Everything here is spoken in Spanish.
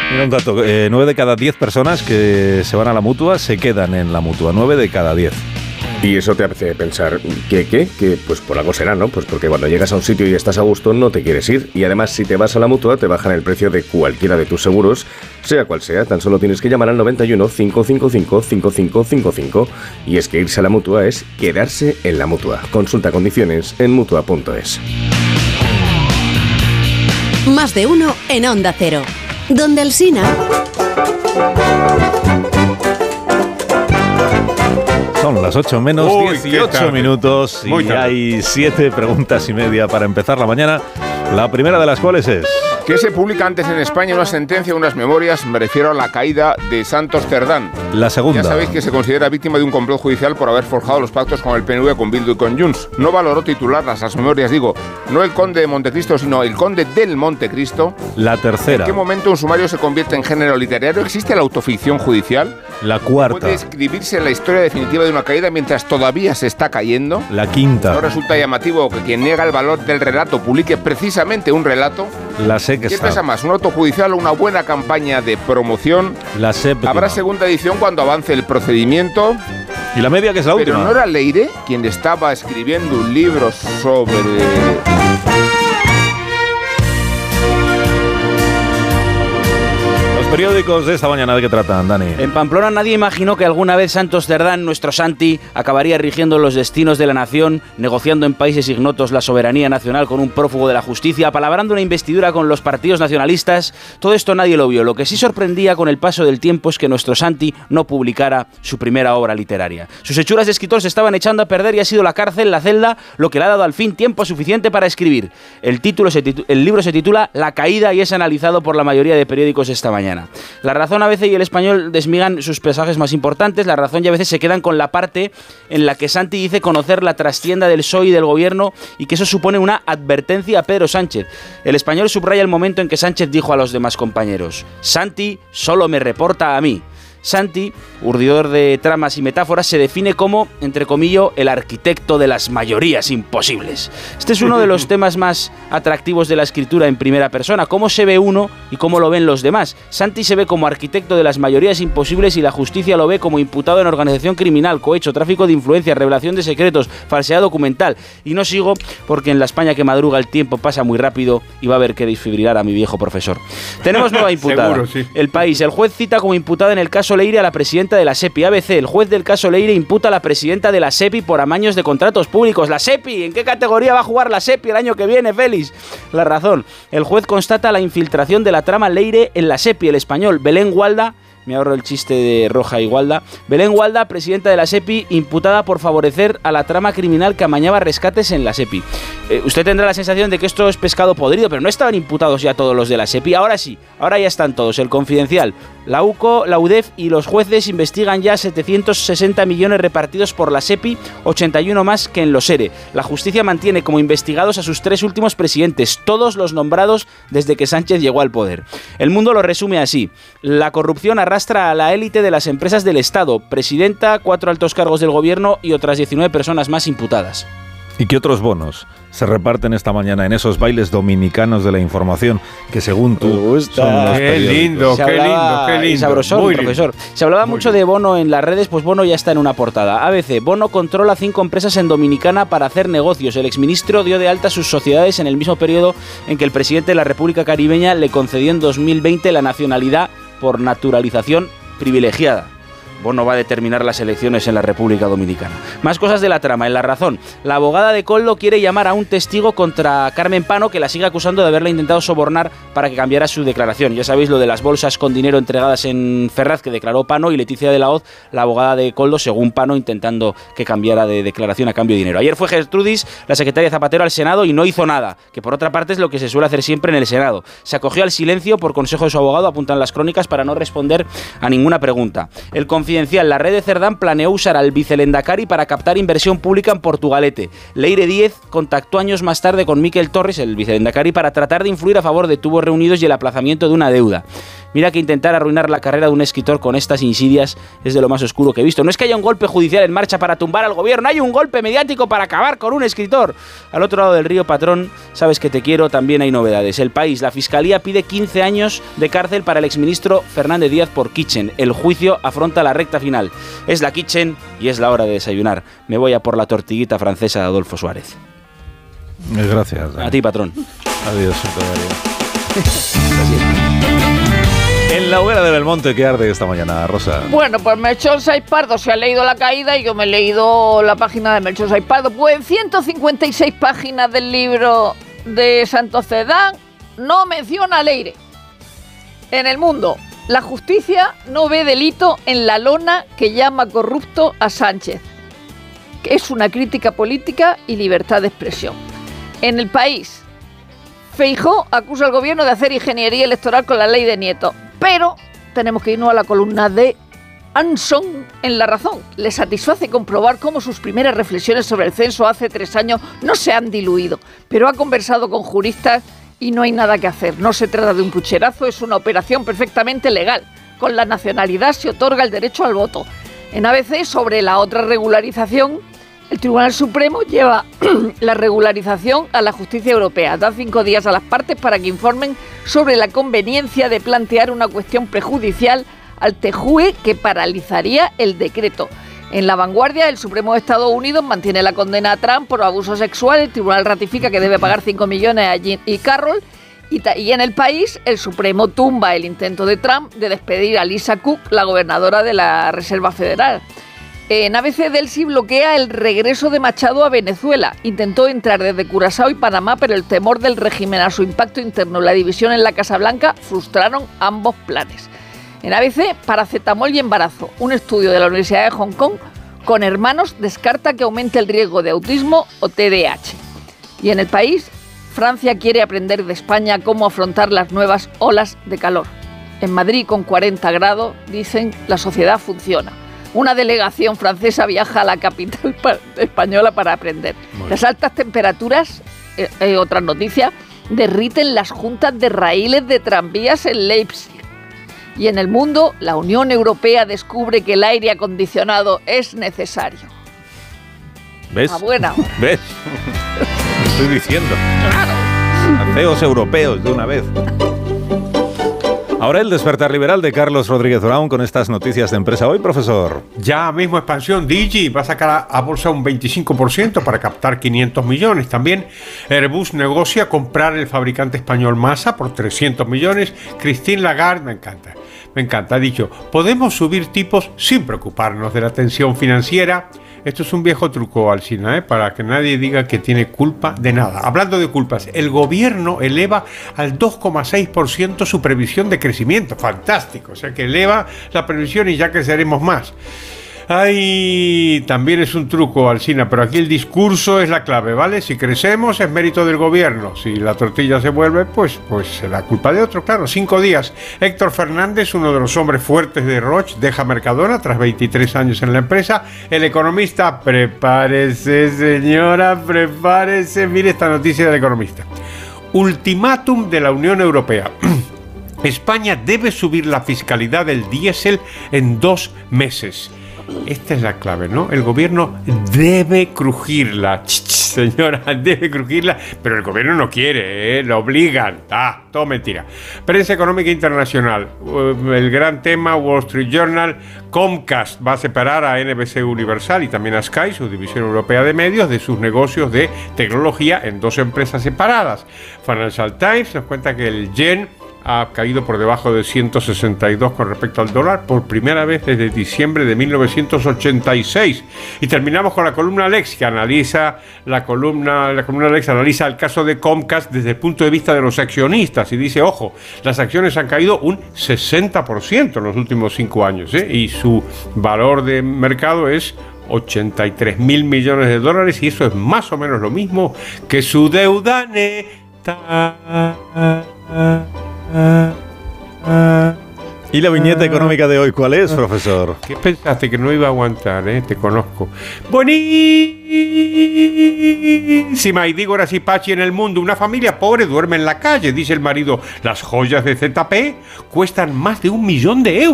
Mira un dato, 9 de cada 10 personas que se van a la Mutua se quedan en la Mutua, 9 de cada 10. Y eso te hace pensar, ¿qué? Que pues por algo será, ¿no? Pues porque cuando llegas a un sitio y estás a gusto no te quieres ir. Y además si te vas a la Mutua te bajan el precio de cualquiera de tus seguros, sea cual sea. Tan solo tienes que llamar al 91 555 5555. Y es que irse a la Mutua es quedarse en la Mutua. Consulta condiciones en Mutua.es. Más de uno en Onda Cero. Donde Alsina. Son las 8 menos 18 minutos y hay 7 preguntas y media para empezar la mañana. La primera de las cuales es... ¿Qué se publica antes en España? Una sentencia, unas memorias, me refiero a la caída de Santos Cerdán. La segunda. Ya sabéis que se considera víctima de un complot judicial por haber forjado los pactos con el PNV, con Bildu y con Junts. No valoró titularlas, las memorias, digo, no el conde de Montecristo, sino el conde del Montecristo. La tercera. ¿En qué momento un sumario se convierte en género literario? ¿Existe la autoficción judicial? La cuarta. ¿Puede escribirse la historia definitiva de una caída mientras todavía se está cayendo? La quinta. ¿No resulta llamativo que quien niega el valor del relato publique precisamente un relato? La sexta. ¿Qué pesa más, un auto judicial o una buena campaña de promoción? La séptima. Habrá segunda edición cuando avance el procedimiento. Y la media, que es la última. Pero ¿no era Leire quien estaba escribiendo un libro sobre... Periódicos de esta mañana, ¿de qué tratan, Dani? En Pamplona nadie imaginó que alguna vez Santos Cerdán, nuestro Santi, acabaría rigiendo los destinos de la nación, negociando en países ignotos la soberanía nacional con un prófugo de la justicia, apalabrando una investidura con los partidos nacionalistas. Todo esto nadie lo vio. Lo que sí sorprendía con el paso del tiempo es que nuestro Santi no publicara su primera obra literaria. Sus hechuras de escritor se estaban echando a perder y ha sido la cárcel, la celda, lo que le ha dado al fin tiempo suficiente para escribir. El libro se titula La caída y es analizado por la mayoría de periódicos esta mañana. La Razón, ABC y El Español desmigan sus pasajes más importantes. La Razón y ABC se quedan con la parte en la que Santi dice conocer la trastienda del PSOE y del gobierno y que eso supone una advertencia a Pedro Sánchez. El Español subraya el momento en que Sánchez dijo a los demás compañeros: Santi solo me reporta a mí. Santi, urdidor de tramas y metáforas, se define como, entre comillas, el arquitecto de las mayorías imposibles. Este es uno de los temas más atractivos de la escritura en primera persona. Cómo se ve uno y cómo lo ven los demás. Santi se ve como arquitecto de las mayorías imposibles y la justicia lo ve como imputado en organización criminal, cohecho, tráfico de influencias, revelación de secretos, falsedad documental. Y no sigo porque en la España que madruga el tiempo pasa muy rápido y va a haber que desfibrilar a mi viejo profesor. Tenemos nueva imputada. Seguro, sí. El País. El juez cita como imputada en el caso Leire a la presidenta de la SEPI. ABC, el juez del caso Leire imputa a la presidenta de la SEPI por amaños de contratos públicos. La SEPI, ¿en qué categoría va a jugar la SEPI el año que viene, Félix? La Razón, el juez constata la infiltración de la trama Leire en la SEPI. El Español, Belén Gualda, me ahorro el chiste de Roja y Gualda. Belén Gualda, presidenta de la SEPI, imputada por favorecer a la trama criminal que amañaba rescates en la SEPI. Usted tendrá la sensación de que esto es pescado podrido, pero no estaban imputados ya todos los de la SEPI. Ahora sí, ahora ya están todos. El Confidencial, la UCO, la UDEF y los jueces investigan ya 760 millones repartidos por la SEPI, 81 más que en los ERE. La justicia mantiene como investigados a sus 3 últimos presidentes, todos los nombrados desde que Sánchez llegó al poder. El Mundo lo resume así: la corrupción arrastra a la élite de las empresas del Estado, presidenta, 4 altos cargos del gobierno y otras 19 personas más imputadas. ¿Y qué otros bonos se reparten esta mañana en esos bailes dominicanos de la información que, según tú, son los Qué lindo, Se qué hablaba, lindo, qué lindo. sabrosón, Muy profesor. lindo. Se hablaba Muy mucho de Bono en las redes, pues Bono ya está en una portada. ABC, Bono controla 5 empresas en Dominicana para hacer negocios. El exministro dio de alta sus sociedades en el mismo periodo en que el presidente de la República Caribeña le concedió en 2020 la nacionalidad por naturalización privilegiada. Bono va a determinar las elecciones en la República Dominicana. Más cosas de la trama. En La Razón, la abogada de Koldo quiere llamar a un testigo contra Carmen Pano, que la sigue acusando de haberla intentado sobornar para que cambiara su declaración. Ya sabéis lo de las bolsas con dinero entregadas en Ferraz que declaró Pano, y Leticia de la Hoz, la abogada de Koldo, según Pano, intentando que cambiara de declaración a cambio de dinero. Ayer fue Gertrudis, la secretaria Zapatero, al Senado y no hizo nada, que por otra parte es lo que se suele hacer siempre en el Senado. Se acogió al silencio por consejo de su abogado, apuntan las crónicas, para no responder a ninguna pregunta. El Confidencial, la red de Cerdán planeó usar al vicelendakari para captar inversión pública en Portugalete. Leire Díez contactó años más tarde con Miquel Torres, el vicelendakari, para tratar de influir a favor de tubos reunidos y el aplazamiento de una deuda. Mira que intentar arruinar la carrera de un escritor con estas insidias es de lo más oscuro que he visto. No es que haya un golpe judicial en marcha para tumbar al gobierno, hay un golpe mediático para acabar con un escritor. Al otro lado del río, patrón, sabes que te quiero, también hay novedades. El País, la Fiscalía pide 15 años de cárcel para el exministro Fernández Díaz por Kitchen. El juicio afronta la recta final. Es la Kitchen y es la hora de desayunar. Me voy a por la tortiguita francesa de Adolfo Suárez. Gracias. A ti, patrón. Adiós, En la hoguera de Belmonte, ¿qué arde esta mañana, Rosa? Bueno, pues Melchor Sáenz Pardo se ha leído La caída y yo me he leído la página de Melchor Sáenz Pardo. Pues en 156 páginas del libro de Santos Cerdán no menciona a Leire. En El Mundo, la justicia no ve delito en la lona que llama corrupto a Sánchez, que es una crítica política y libertad de expresión. En El País, Feijóo acusa al gobierno de hacer ingeniería electoral con la ley de Nieto, pero tenemos que irnos a la columna de Anson en La Razón. Le satisface comprobar cómo sus primeras reflexiones sobre el censo hace 3 años no se han diluido, pero ha conversado con juristas y no hay nada que hacer. No se trata de un pucherazo, es una operación perfectamente legal. Con la nacionalidad se otorga el derecho al voto. En ABC, sobre la otra regularización, el Tribunal Supremo lleva la regularización a la justicia europea. Da 5 días a las partes para que informen sobre la conveniencia de plantear una cuestión prejudicial al TJUE que paralizaría el decreto. En La Vanguardia, el Supremo de Estados Unidos mantiene la condena a Trump por abuso sexual. El tribunal ratifica que debe pagar 5 millones a Jean y Carroll. Y en El País, el Supremo tumba el intento de Trump de despedir a Lisa Cook, la gobernadora de la Reserva Federal. En ABC, Delcy bloquea el regreso de Machado a Venezuela. Intentó entrar desde Curazao y Panamá, pero el temor del régimen a su impacto interno y la división en la Casa Blanca frustraron ambos planes. En ABC, paracetamol y embarazo. Un estudio de la Universidad de Hong Kong con hermanos descarta que aumente el riesgo de autismo o TDAH. Y en El País, Francia quiere aprender de España cómo afrontar las nuevas olas de calor. En Madrid, con 40 grados, dicen, la sociedad funciona. Una delegación francesa viaja a la capital española para aprender. Las altas temperaturas, otra noticia, derriten las juntas de raíles de tranvías en Leipzig. Y en El Mundo, la Unión Europea descubre que el aire acondicionado es necesario. ¿Ves? A buena hora. ¿Ves? Estoy diciendo. Claro. Ateos europeos de una vez. Ahora el despertar liberal de Carlos Rodríguez Brown con estas noticias de Empresa Hoy, profesor. Ya mismo expansión, Digi va a sacar a bolsa un 25% para captar 500 millones. También Airbus negocia comprar el fabricante español Masa por 300 millones. Christine Lagarde, me encanta, ha dicho, podemos subir tipos sin preocuparnos de la tensión financiera. Esto es un viejo truco, Alsina, para que nadie diga que tiene culpa de nada. Hablando de culpas, el gobierno eleva al 2,6% su previsión de crecimiento. Fantástico, o sea que eleva la previsión y ya creceremos más. Ay, también es un truco, Alsina, pero aquí el discurso es la clave, ¿vale? Si crecemos es mérito del gobierno, si la tortilla se vuelve, pues será culpa de otro, claro. 5 días. Héctor Fernández, uno de los hombres fuertes de Roche, deja Mercadona tras 23 años en la empresa. El economista, prepárese, señora, prepárese. Mire esta noticia del economista. Ultimátum de la Unión Europea. España debe subir la fiscalidad del diésel en 2 meses. Esta es la clave, ¿no? El gobierno debe crujirla, señora, debe crujirla, pero el gobierno no quiere, lo obligan. Todo mentira. Prensa económica internacional, el gran tema, Wall Street Journal, Comcast va a separar a NBC Universal y también a Sky, su división europea de medios, de sus negocios de tecnología en 2 empresas separadas. Financial Times nos cuenta que el yen ha caído por debajo de 162 con respecto al dólar por primera vez desde diciembre de 1986. Y terminamos con la columna Lex, que analiza la columna Lex analiza el caso de Comcast desde el punto de vista de los accionistas y dice, ojo, las acciones han caído un 60% en los últimos 5 años, y su valor de mercado es 83.000 millones de dólares y eso es más o menos lo mismo que su deuda neta. ¿Y la viñeta económica de hoy cuál es, profesor? ¿Qué pensaste que no iba a aguantar, Te conozco. Buenísima. Y digo Pachi en el mundo. Una familia pobre duerme en la calle, dice el marido. Las joyas de ZP cuestan más de 1 millón de euros.